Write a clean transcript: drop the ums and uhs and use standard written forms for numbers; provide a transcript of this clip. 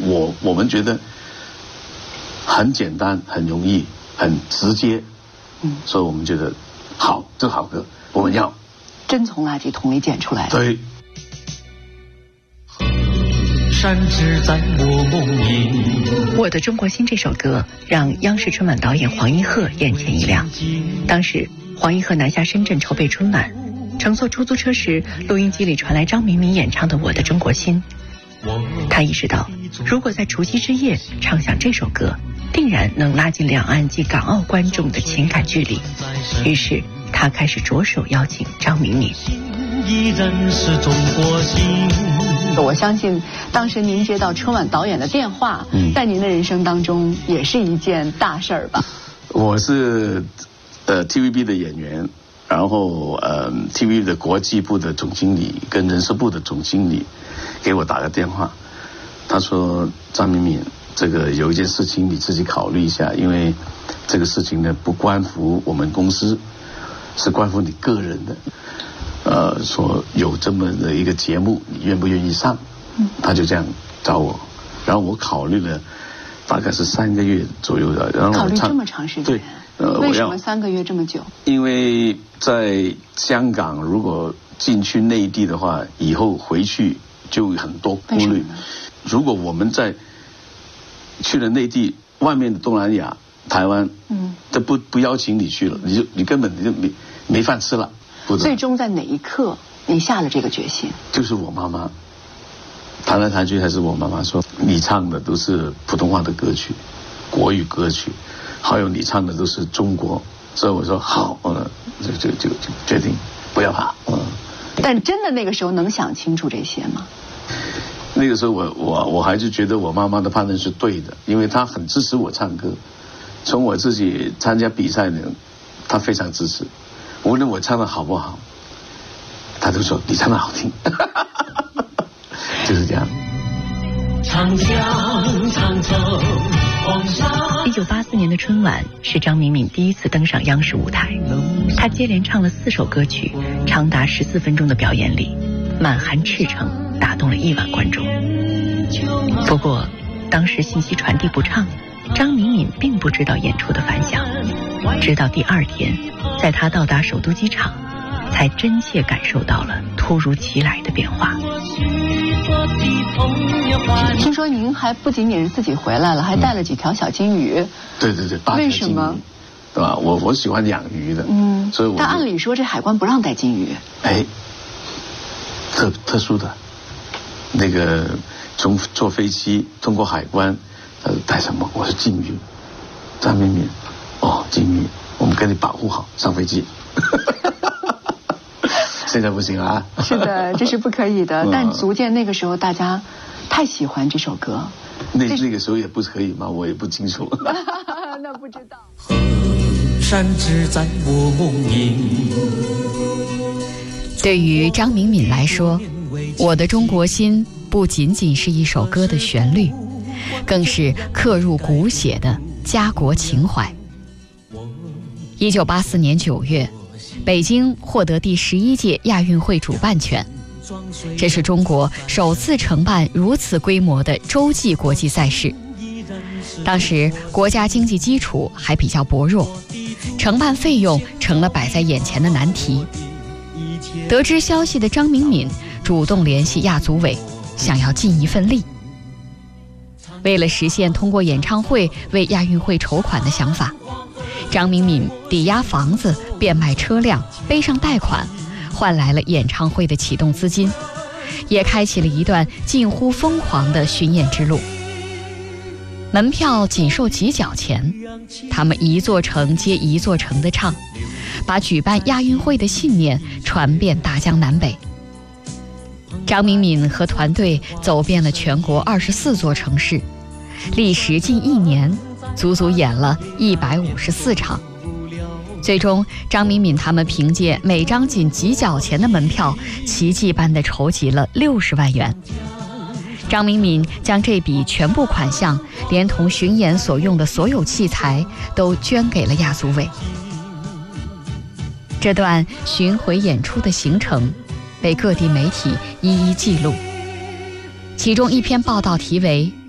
我们觉得很简单、很容易、很直接，所以我们觉得好，这好歌我们要。 真从垃圾桶里捡出来的。 对。 山只在我梦里。 我的中国心这首歌让央视春晚导演黄一鹤眼前一亮。当时黄一鹤南下深圳筹备春晚，乘坐出租车时，录音机里传来张明敏演唱的《我的中国心》。他意识到，如果在除夕之夜唱响这首歌，定然能拉近两岸及港澳观众的情感距离。于是他开始着手邀请张明敏。 依然是中国心。 我相信当时您接到春晚导演的电话，在您的人生当中也是一件大事儿吧？ 我是TVB 的演员，然后TVB 的国际部的总经理跟人事部的总经理给我打个电话，他说张明敏，这个有一件事情你自己考虑一下，因为这个事情呢不关乎我们公司，是关乎你个人的。说有这么的一个节目，你愿不愿意上？他就这样找我，然后我考虑了，大概是3个月左右的。然后考虑这么长时间？ 对， 为什么3个月这么久？ 因为在香港，如果进去内地的话，以后回去就很多顾虑。如果我们在去了内地，外面的东南亚、台湾，这不邀请你去了，你根本就没饭吃了。 最终在哪一刻你下了这个决心？ 就是我妈妈谈来谈去还是我妈妈说，你唱的都是普通话的歌曲，国语歌曲，还有你唱的都是中国，所以我说好，就决定不要怕。 但真的那个时候能想清楚这些吗？ 那个时候我还是觉得我妈妈的判断是对的，因为她很支持我唱歌，从我自己参加比赛呢，她非常支持。无论我唱的好不好，他都说你唱的好听，就是这样。 1984年的春晚是张明敏第一次登上央视舞台，他接连唱了4首歌曲，长达14分钟的表演里，满含赤诚，打动了1万观众。不过，当时信息传递不畅，张明敏并不知道演出的反响，直到第2天，在他到达首都机场，才真切感受到了突如其来的变化。听说您还不仅仅是自己回来了，还带了几条小金鱼。 对对对，8条金鱼。 为什么？ 对吧？我喜欢养鱼的，所以我。 但按理说这海关不让带金鱼。 哎，特殊的，那个从坐飞机通过海关，带什么？我是金鱼，张明敏，金鱼。我们给你保护好，上飞机。现在不行啊。 是的，这是不可以的。但足见那个时候大家太喜欢这首歌。 那个时候也不可以吗？我也不清楚。 那不知道。 山只在我梦里。 对于张明敏来说，我的中国心不仅仅是一首歌的旋律，更是刻入骨血的家国情怀。1984年9月，北京获得第11届亚运会主办权，这是中国首次承办如此规模的洲际国际赛事。当时国家经济基础还比较薄弱，承办费用成了摆在眼前的难题。得知消息的张明敏主动联系亚组委，想要尽一份力。为了实现通过演唱会为亚运会筹款的想法，张明敏抵押房子、变卖车辆、背上贷款，换来了演唱会的启动资金，也开启了一段近乎疯狂的巡演之路。门票仅售几角钱，他们一座城接一座城的唱，把举办亚运会的信念传遍大江南北。张明敏和团队走遍了全国24座城市，历时近1年，足足演了154场。最终，张明敏他们凭借每张仅几角钱的门票，奇迹般地筹集了60万元。张明敏将这笔全部款项，连同巡演所用的所有器材，都捐给了亚组委。这段巡回演出的行程，被各地媒体一一记录。其中一篇报道题为